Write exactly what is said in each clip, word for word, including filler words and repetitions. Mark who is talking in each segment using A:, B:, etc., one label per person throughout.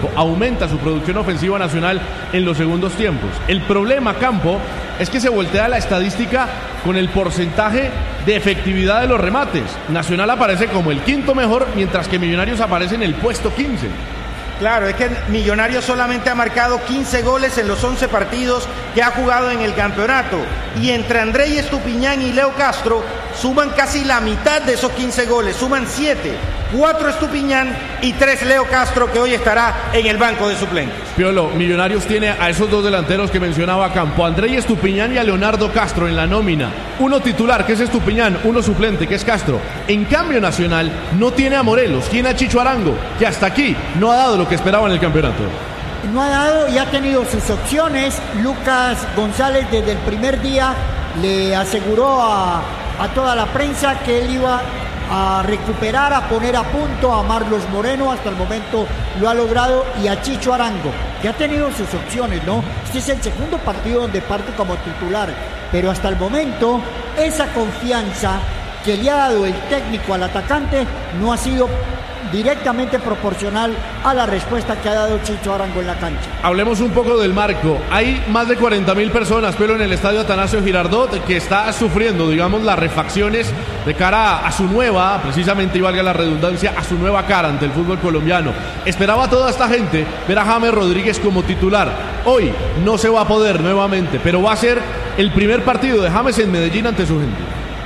A: tiempo, aumenta su producción ofensiva Nacional en los segundos tiempos. El problema, Campo, es que se voltea la estadística con el porcentaje de efectividad de los remates. Nacional aparece como el quinto mejor, mientras que Millonarios aparece en el puesto quince.
B: Claro, es que Millonarios solamente ha marcado quince goles en los once partidos que ha jugado en el campeonato. Y entre Andrés Estupiñán y Leo Castro suman casi la mitad de esos quince goles, suman siete. cuatro Estupiñán y tres Leo Castro, que hoy estará en el banco de suplentes.
A: Piolo, Millonarios tiene a esos dos delanteros que mencionaba Campo, Andrés Estupiñán y a Leonardo Castro en la nómina. Uno titular, que es Estupiñán, uno suplente, que es Castro. En cambio, Nacional no tiene a Morelos, tiene a Chicho Arango, que hasta aquí no ha dado lo que esperaba en el campeonato.
C: No ha dado y ha tenido sus opciones. Lucas González desde el primer día le aseguró a, a toda la prensa que él iba a recuperar, a poner a punto a Marlos Moreno. Hasta el momento lo ha logrado, y a Chicho Arango, que ha tenido sus opciones, ¿no? Este es el segundo partido donde parte como titular, pero hasta el momento esa confianza que le ha dado el técnico al atacante no ha sido directamente proporcional a la respuesta que ha dado Chicho Arango en la cancha.
A: Hablemos un poco del marco. Hay más de cuarenta mil personas, pero en el estadio Atanasio Girardot, que está sufriendo, digamos, las refacciones de cara a su nueva, precisamente, y valga la redundancia, a su nueva cara ante el fútbol colombiano. Esperaba a toda esta gente ver a James Rodríguez como titular. Hoy no se va a poder nuevamente, pero va a ser el primer partido de James en Medellín ante su gente.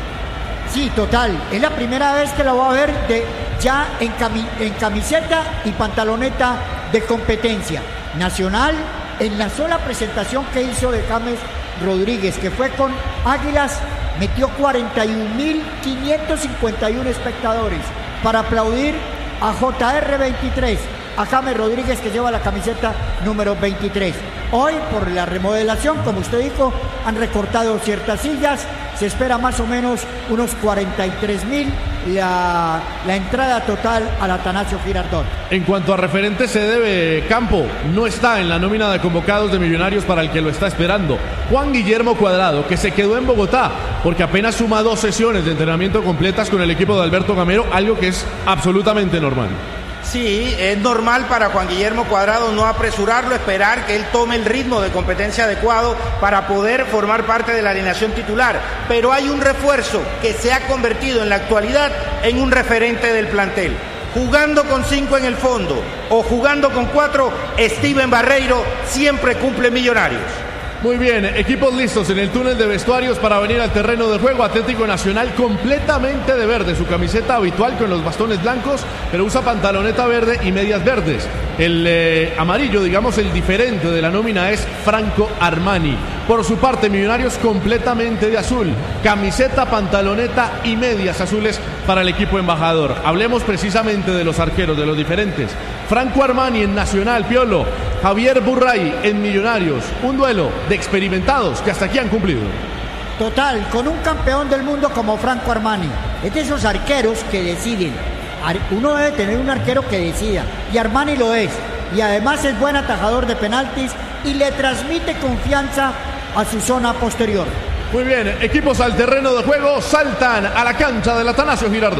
C: Sí, total. Es la primera vez que lo va a ver de, ya en, cami, en camiseta y pantaloneta de competencia. Nacional, en la sola presentación que hizo de James Rodríguez, que fue con Águilas, metió cuarenta y un mil quinientos cincuenta y uno espectadores para aplaudir a J R veintitrés, a James Rodríguez, que lleva la camiseta número veintitrés. Hoy, por la remodelación, como usted dijo, han recortado ciertas sillas. Se espera más o menos unos cuarenta y tres mil la, la entrada total al Atanasio Girardot.
A: En cuanto a referentes se debe, Campo no está en la nómina de convocados de Millonarios para el que lo está esperando. Juan Guillermo Cuadrado, que se quedó en Bogotá porque apenas suma dos sesiones de entrenamiento completas con el equipo de Alberto Gamero, algo que es absolutamente normal.
B: Sí, es normal para Juan Guillermo Cuadrado no apresurarlo, esperar que él tome el ritmo de competencia adecuado para poder formar parte de la alineación titular. Pero hay un refuerzo que se ha convertido en la actualidad en un referente del plantel. Jugando con cinco en el fondo o jugando con cuatro, Steven Barreiro siempre cumple Millonarios.
A: Muy bien, equipos listos en el túnel de vestuarios para venir al terreno de juego. Atlético Nacional completamente de verde, su camiseta habitual con los bastones blancos, pero usa pantaloneta verde y medias verdes. El eh, amarillo, digamos el diferente de la nómina, es Franco Armani. Por su parte, Millonarios completamente de azul, camiseta, pantaloneta y medias azules para el equipo embajador. Hablemos precisamente de los arqueros, de los diferentes. Franco Armani en Nacional, Piolo. Javier Burray en Millonarios. Un duelo de experimentados que hasta aquí han cumplido.
C: Total, con un campeón del mundo como Franco Armani. Es de esos arqueros que deciden. Uno debe tener un arquero que decida, y Armani lo es. Y además es buen atajador de penaltis y le transmite confianza a su zona posterior.
A: Muy bien, equipos al terreno de juego, saltan a la cancha del Atanasio Girardot.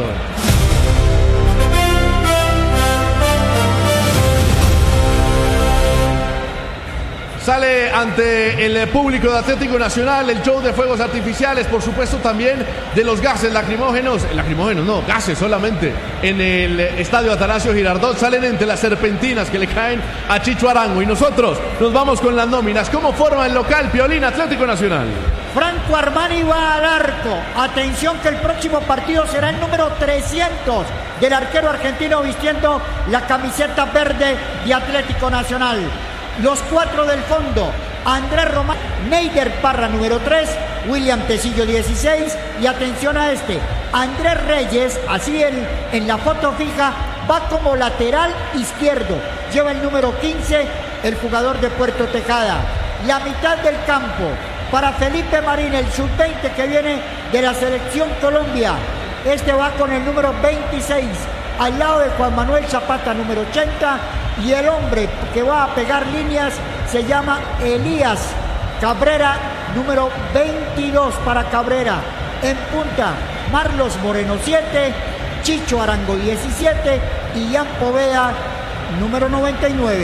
A: Sale ante el público de Atlético Nacional el show de fuegos artificiales, por supuesto también de los gases lacrimógenos, lacrimógenos no, gases solamente, en el estadio Atanasio Girardot. Salen entre las serpentinas que le caen a Chicho Arango, y nosotros nos vamos con las nóminas. ¿Cómo forma el local, Piolín, Atlético Nacional?
C: Franco Armani va al arco. Atención que el próximo partido será el número trescientos del arquero argentino vistiendo la camiseta verde de Atlético Nacional. Los cuatro del fondo: Andrés Román, Neider Parra número tres, William Tecillo dieciséis, y atención a este, Andrés Reyes, así en, en la foto fija, va como lateral izquierdo, lleva el número quince, el jugador de Puerto Tejada. La mitad del campo para Felipe Marín, el sub veinte que viene de la selección Colombia. Este va con el número veintiséis, al lado de Juan Manuel Zapata, número ochenta, y el hombre que va a pegar líneas se llama Elías Cabrera, número veintidós para Cabrera. En punta, Marlos Moreno siete, Chicho Arango diecisiete y Ian Poveda número noventa y nueve.